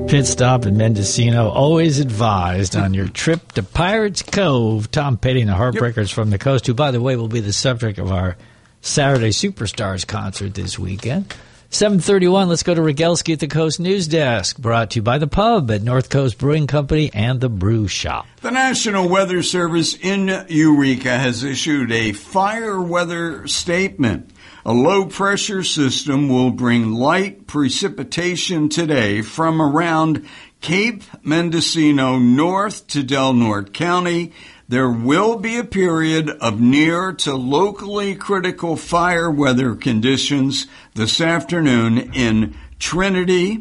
Pit stop in Mendocino, always advised on your trip to Pirates Cove. Tom Petty and the Heartbreakers from the Coast, who, by the way, will be the subject of our Saturday Superstars concert this weekend. 7:31, let's go to Rogelski at the Coast News Desk, brought to you by The Pub at North Coast Brewing Company and The Brew Shop. The National Weather Service in Eureka has issued a fire weather statement. A low-pressure system will bring light precipitation today from around Cape Mendocino north to Del Norte County. There will be a period of near to locally critical fire weather conditions this afternoon in Trinity,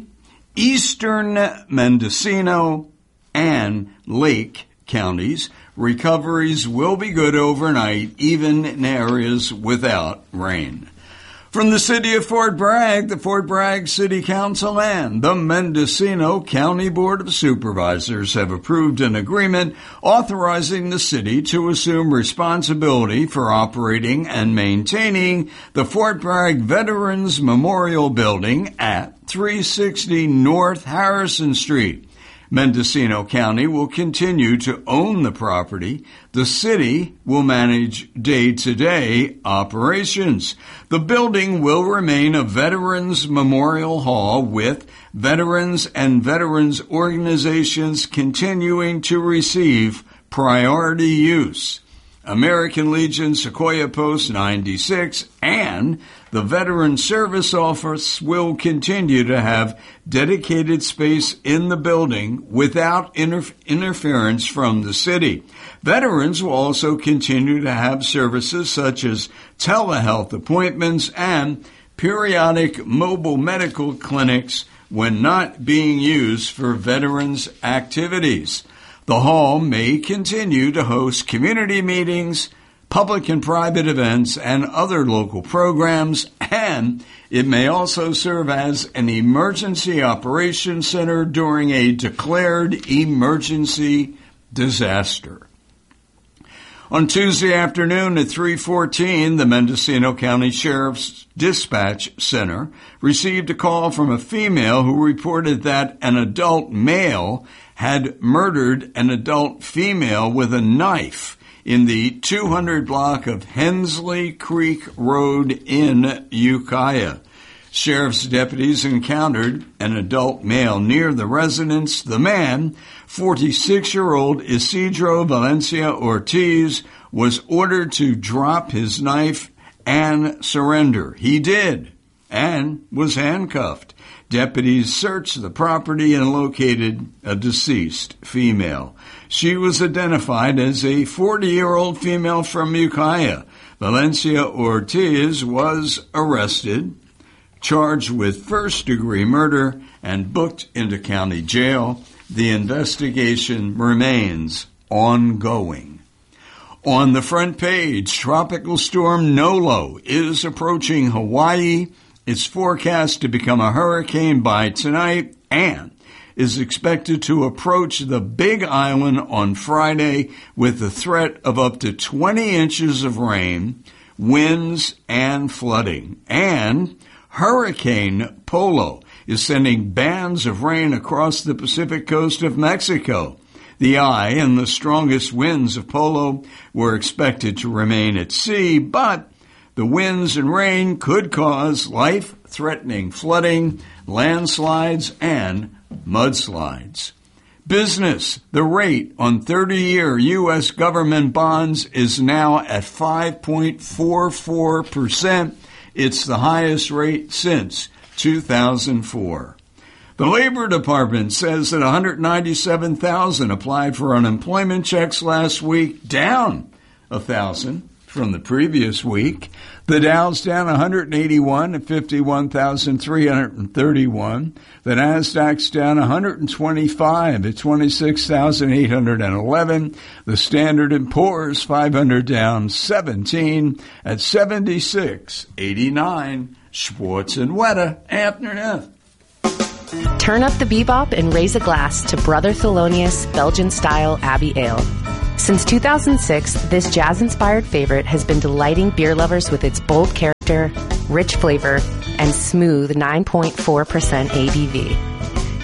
eastern Mendocino, and Lake counties. Recoveries will be good overnight, even in areas without rain. From the city of Fort Bragg, the Fort Bragg City Council and the Mendocino County Board of Supervisors have approved an agreement authorizing the city to assume responsibility for operating and maintaining the Fort Bragg Veterans Memorial Building at 360 North Harrison Street. Mendocino County will continue to own the property. The city will manage day-to-day operations. The building will remain a Veterans Memorial Hall with veterans and veterans organizations continuing to receive priority use. American Legion Sequoia Post 96 and the Veteran Service Office will continue to have dedicated space in the building without interference from the city. Veterans will also continue to have services such as telehealth appointments and periodic mobile medical clinics when not being used for veterans activities. The hall may continue to host community meetings, public and private events, and other local programs, and it may also serve as an emergency operations center during a declared emergency disaster. On Tuesday afternoon at 3:14, the Mendocino County Sheriff's Dispatch Center received a call from a female who reported that an adult male had murdered an adult female with a knife in the 200 block of Hensley Creek Road in Ukiah. Sheriff's deputies encountered an adult male near the residence. The man, 46-year-old Isidro Valencia Ortiz, was ordered to drop his knife and surrender. He did, and was handcuffed. Deputies searched the property and located a deceased female. She was identified as a 40-year-old female from Ukiah. Valencia Ortiz was arrested, charged with first-degree murder, and booked into county jail. The investigation remains ongoing. On the front page, Tropical Storm Nolo is approaching Hawaii. It's forecast to become a hurricane by tonight and is expected to approach the Big Island on Friday with the threat of up to 20 inches of rain, winds, and flooding. And Hurricane Polo is sending bands of rain across the Pacific coast of Mexico. The eye and the strongest winds of Polo were expected to remain at sea, but the winds and rain could cause life-threatening flooding, landslides, and mudslides. Business. The rate on 30-year U.S. government bonds is now at 5.44%. It's the highest rate since 2004. The Labor Department says that 197,000 applied for unemployment checks last week, down 1,000 from the previous week. The Dow's down 181 at 51,331. The Nasdaq's down 125 at 26,811. The Standard & Poor's 500 down 17 at 76.89. Schwartz and Weta, afternoon. Turn up the bebop and raise a glass to Brother Thelonious Belgian-style Abbey Ale. Since 2006, this jazz-inspired favorite has been delighting beer lovers with its bold character, rich flavor, and smooth 9.4% ABV.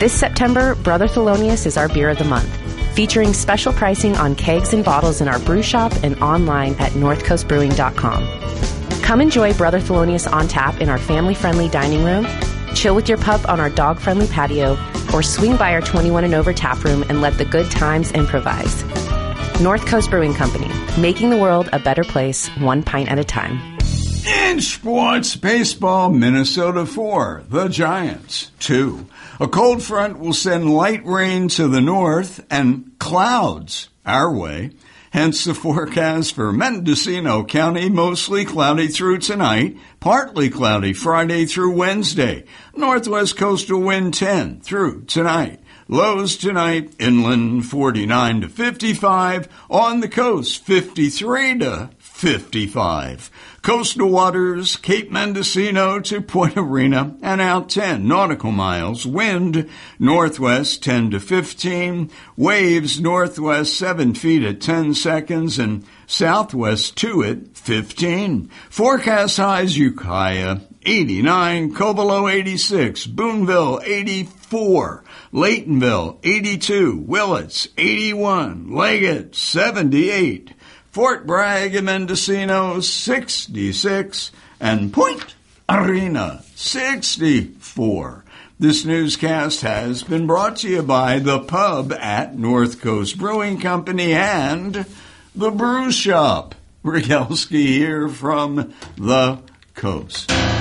This September, Brother Thelonious is our beer of the month, featuring special pricing on kegs and bottles in our brew shop and online at northcoastbrewing.com. Come enjoy Brother Thelonious on tap in our family-friendly dining room, chill with your pup on our dog-friendly patio, or swing by our 21 and over tap room and let the good times improvise. North Coast Brewing Company, making the world a better place, one pint at a time. In sports, baseball, Minnesota 4, the Giants 2. A cold front will send light rain to the north and clouds our way. Hence the forecast for Mendocino County, mostly cloudy through tonight, partly cloudy Friday through Wednesday. Northwest coastal wind 10 through tonight. Lows tonight, inland 49 to 55, on the coast 53 to 55. Coastal waters, Cape Mendocino to Point Arena, and out 10 nautical miles. Wind northwest 10 to 15. Waves northwest 7 feet at 10 seconds and southwest 2 at 15. Forecast highs, Ukiah 89, Cobolo 86, Boonville 84, Laytonville 82, Willits 81, Leggett 78, Fort Bragg and Mendocino 66, and Point Arena 64. This newscast has been brought to you by the Pub at North Coast Brewing Company and the Brew Shop. Rygelski here from the Coast.